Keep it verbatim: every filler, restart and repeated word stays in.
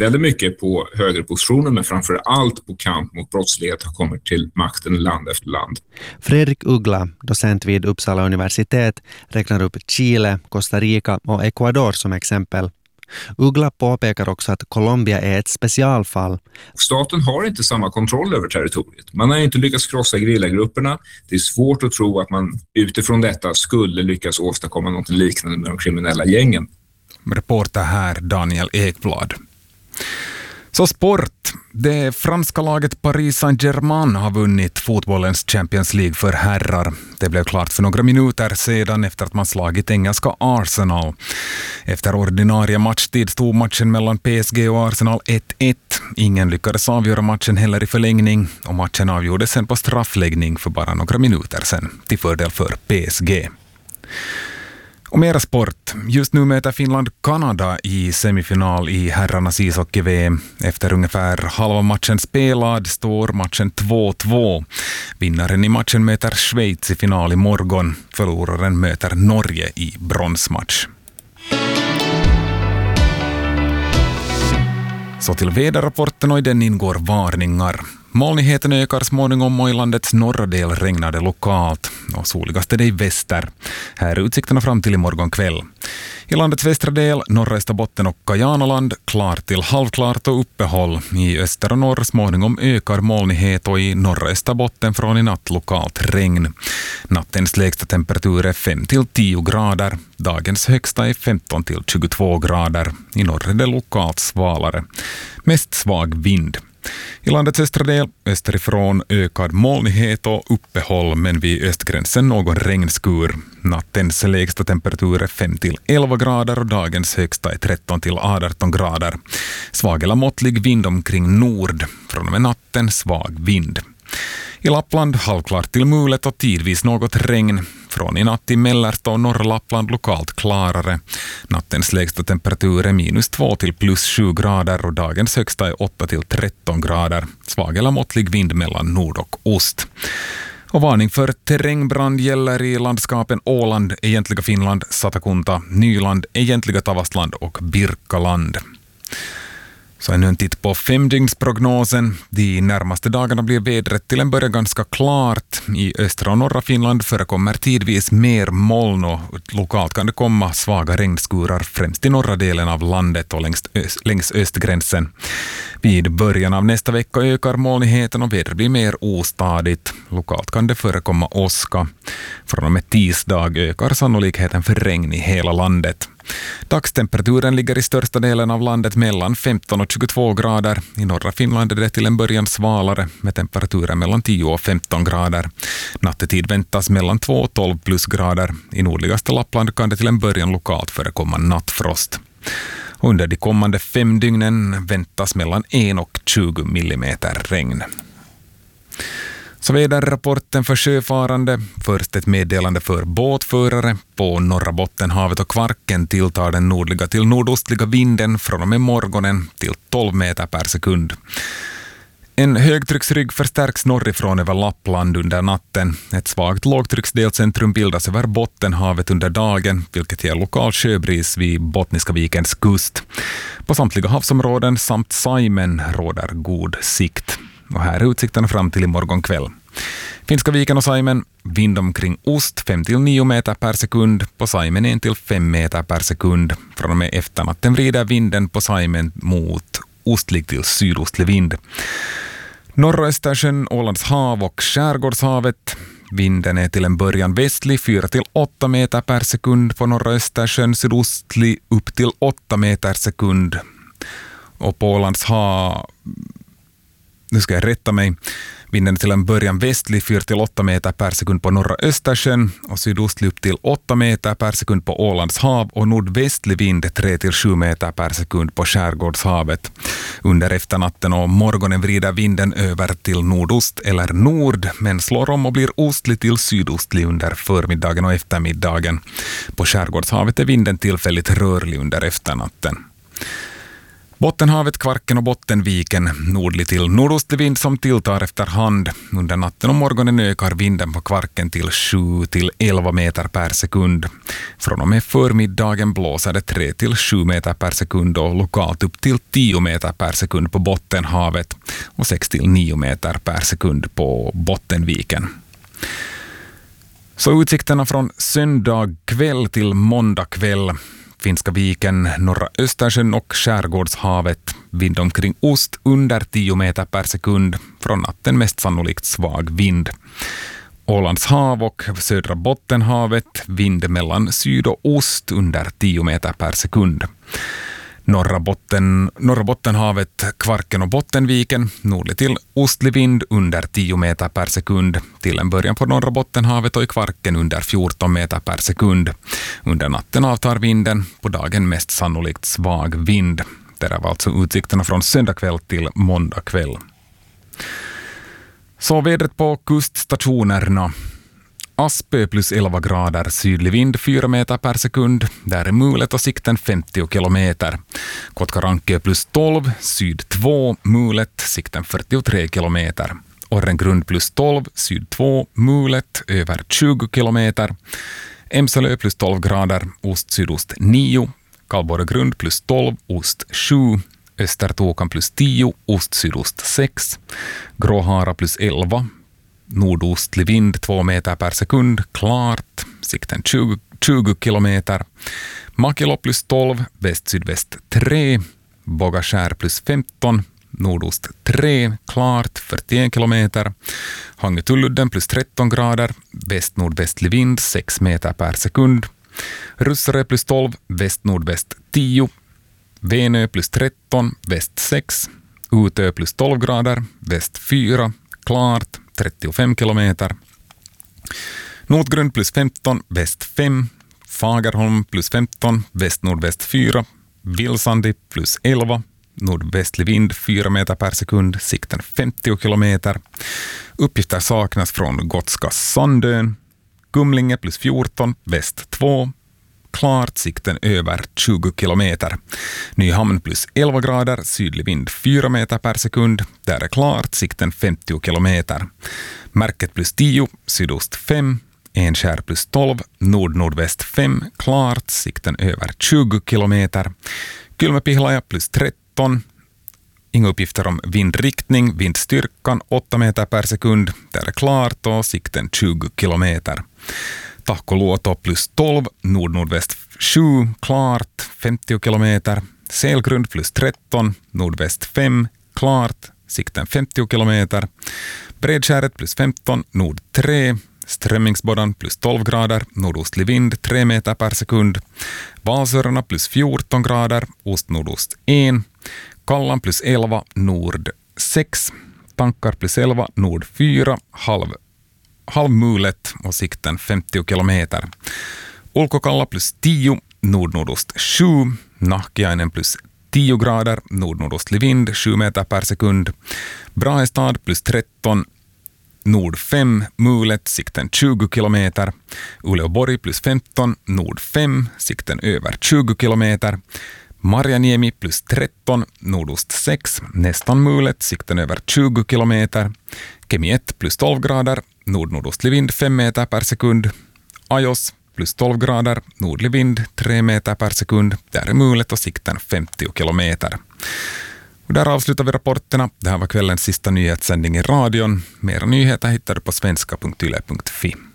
väldigt mycket på högerpositioner, men framför allt på kamp mot brottslighet har kommit till makten i land efter land. Fredrik Uggla, docent vid Uppsala universitet, räknar upp Chile, Costa Rica och Ecuador som exempel. Uggla påpekar också att Colombia är ett specialfall. Staten har inte samma kontroll över territoriet. Man har inte lyckats krossa gerillagrupperna. Det är svårt att tro att man utifrån detta skulle lyckas åstadkomma något liknande med de kriminella gängen. Reporter här Daniel Ekblad. Så sport. Det franska laget Paris Saint-Germain har vunnit fotbollens Champions League för herrar. Det blev klart för några minuter sedan efter att man slagit engelska Arsenal. Efter ordinarie matchtid stod matchen mellan P S G och Arsenal ett ett. Ingen lyckades avgöra matchen heller i förlängning och matchen avgjordes sen på straffläggning för bara några minuter sedan till fördel för P S G. Och mera sport. Just nu möter Finland Kanada i semifinal i herrarnas ishockey-V M. Efter ungefär halva matchen spelad står matchen två två. Vinnaren i matchen möter Schweiz i final i morgon. Förloraren möter Norge i bronsmatch. Så till väderrapporten, och i den ingår varningar. Molnigheten ökar småningom och i landets norra del regnar det lokalt och soligast är det i väster. Här är utsikterna fram till imorgon kväll. I landets västra del, norra Österbotten och Kajanaland, klart till halvklart och uppehåll. I öster och norr småningom ökar molnighet och i norra Österbotten från i natt lokalt regn. Nattens lägsta temperatur är fem till tio grader. Dagens högsta är femton till tjugotvå grader. I norr är det lokalt svalare. Mest svag vind. I landets östra del, österifrån ökad molnighet och uppehåll, men vid östgränsen någon regnskur. Nattens lägsta temperatur är fem till elva grader och dagens högsta är tretton till arton grader. Svag eller måttlig vind omkring nord. Från och med natten svag vind. I Lappland halvklart till mulet och tidvis något regn. Från i natt i Mellersta och norra Lappland lokalt klarare. Nattens lägsta temperatur är minus två till plus sju grader och dagens högsta är åtta till tretton grader. Svag eller måttlig vind mellan nord och ost. Och varning för terrängbrand gäller i landskapen Åland, egentliga Finland, Satakunta, Nyland, egentliga Tavastland och Birkaland. Så ännu en titt på femdygnsprognosen. De närmaste dagarna blir vädret till en början ganska klart. I östra och norra Finland förekommer tidvis mer moln och lokalt kan det komma svaga regnskurar främst i norra delen av landet och längs, öst, längs östgränsen. Vid början av nästa vecka ökar molnigheten och vädret blir mer ostadigt. Lokalt kan det förekomma åska. Från och med tisdag ökar sannolikheten för regn i hela landet. Dagstemperaturen ligger i största delen av landet mellan femton och tjugotvå grader. I norra Finland är det till en början svalare med temperaturen mellan tio och femton grader. Nattetid väntas mellan två och tolv plusgrader. I nordligaste Lappland kan det till en början lokalt förekomma nattfrost. Under de kommande fem dygnen väntas mellan en och tjugo millimeter regn. Så väderrapporten för sjöfarande. Först ett meddelande för båtförare. På norra Bottenhavet och Kvarken tilltar den nordliga till nordostliga vinden från och med morgonen till tolv meter per sekund. En högtrycksrygg förstärks norrifrån över Lappland under natten. Ett svagt lågtrycksdelcentrum bildas över Bottenhavet under dagen, vilket ger lokal sjöbris vid Bottniska vikens kust. På samtliga havsområden samt Saimen råder god sikt. Och här är utsikterna fram till imorgon kväll. Finska viken och Saimen, vind omkring ost fem till nio meter per sekund, på Saimen en till fem meter per sekund. Från och med efternatten vrider vinden på Saimen mot ostlig till sydostlig vind. Norra Östersjön, Ålands hav och Skärgårdshavet. Vinden är till en början västlig fyra till åtta meter per sekund på norra Östersjön, sydostlig upp till åtta meter sekund. Och på Ålands hav, nu ska jag rätta mig, vinden till en början västlig fyra till åtta meter per sekund på norra Östersjön och sydostlig upp till åtta meter per sekund på Ålands hav och nordvästlig vind tre till sju meter per sekund på Skärgårdshavet. Under efternatten och morgonen vrider vinden över till nordost eller nord men slår om och blir ostlig till sydostlig under förmiddagen och eftermiddagen. På Skärgårdshavet är vinden tillfälligt rörlig under efternatten. Bottenhavet, Kvarken och Bottenviken. Nordlig till nordostlig vind som tilltar efter hand. Under natten och morgonen ökar vinden på Kvarken till sju till elva meter per sekund. Från och med förmiddagen blåser det tre till sju meter per sekund och lokalt upp till tio meter per sekund på Bottenhavet och sex till nio meter per sekund på Bottenviken. Så utsikterna från söndag kväll till måndag kväll. Finska viken, norra Östersjön och skärgårdshavet. Vind omkring ost under tio meter per sekund. Från natten mest sannolikt svag vind. Ålands hav och södra Bottenhavet. Vind mellan syd och ost under tio meter per sekund. Norra, botten, norra Bottenhavet, Kvarken och Bottenviken. Nordlig till ostlig vind under tio meter per sekund. Till en början på norra Bottenhavet och i Kvarken under fjorton meter per sekund. Under natten avtar vinden. På dagen mest sannolikt svag vind. Det var alltså utsikterna från söndag kväll till måndag kväll. Så vädret på kuststationerna. Aspö plus elva grader, sydlig vind fyra meter per sekund. Där är mulet och sikten femtio kilometer. Kotkarankö plus tolv, syd två, mulet, sikten fyrtiotre kilometer. Orrengrund plus tolv, syd två, mulet, över tjugo kilometer. Emsalö plus tolv grader, ost-sydost nio. Kallborregrund plus tolv, ost sju. Östertokan plus tio, ost-sydost sex. Gråhara plus elva. Nordostlig vind två meter per sekund, klart, sikten tjugo, tjugo kilometer. Makilo plus tolv, väst-sydväst tre. Bogaskär plus femton, nordost tre, klart, fyrtioen kilometer. Hangötulludden plus tretton grader, väst-nordvästlig vind sex meter per sekund. Russare plus tolv, väst-nordväst tio. Venö plus tretton, väst sex. Utö plus tolv grader, väst fyra, klart, trettiofem kilometer. Nordgrund plus femton, väst fem. Fagerholm plus femton, väst-nordväst fyra. Vilsandi plus elva. Nordvästlig vind fyra meter per sekund, sikten femtio kilometer. Uppgifter saknas från Gotska Sandön. Gumlinge plus fjorton, väst två. Klart, sikten över tjugo kilometer. Nyhamn plus elva grader, sydlig vind fyra meter per sekund. Där är klart, sikten femtio kilometer. Märket plus tio, sydost fem. Enskär plus tolv, nord-nordväst fem. Klart, sikten över tjugo kilometer. Kylmäpihlaja plus tretton. Inga uppgifter om vindriktning, vindstyrkan åtta meter per sekund. Där är klart och sikten tjugo kilometer. Tahkoluoto plus tolv, nord-nordväst sju, klart, femtio kilometer. Selgrund plus tretton, nordväst fem, klart, sikten femtio kilometer. Bredskäret plus femton, nord tre. Strömmingsbodan plus tolv grader, nordostlig vind tre meter per sekund. Valsörarna plus fjorton grader, ost-nordost en. Kallan plus elva, nord sex. Tankar plus elva, nord fyra, halv halvmulet och sikten femtio kilometer. Ulkokalla plus tio, nord-nordost sju. Nahkiainen plus tio grader, nord-nordostlig vind sju meter per sekund. Brahestad plus tretton, nord fem, mulet, sikten tjugo kilometer. Uleåborg plus femton, nord fem, sikten över tjugo kilometer. Marjaniemi plus tretton, nordost sex, nästan mulet, sikten över tjugo kilometer. Kemi ett plus tolv grader, nord-nordostlig vind fem meter per sekund. Ajos plus tolv grader, nordlig vind tre meter per sekund. Där är mulet och sikten femtio kilometer. Och där avslutar vi rapporterna. Det här var kvällens sista nyhetssändning i radion. Mera nyheter hittar du på svenska punkt yle punkt fi.